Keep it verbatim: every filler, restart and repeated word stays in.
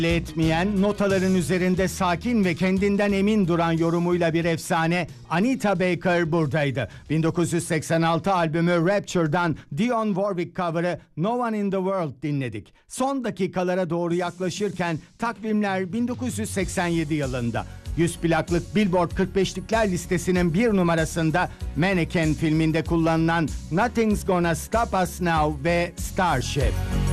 etmeyen, notaların üzerinde sakin ve kendinden emin duran yorumuyla bir efsane Anita Baker buradaydı. bin dokuz yüz seksen altı albümü Rapture'dan Dionne Warwick cover'ı No One in the World dinledik. Son dakikalara doğru yaklaşırken takvimler bin dokuz yüz seksen yedi yılında. yüz plaklık Billboard kırk beşlikler listesinin bir numarasında Mannequin filminde kullanılan Nothing's Gonna Stop Us Now ve Starship.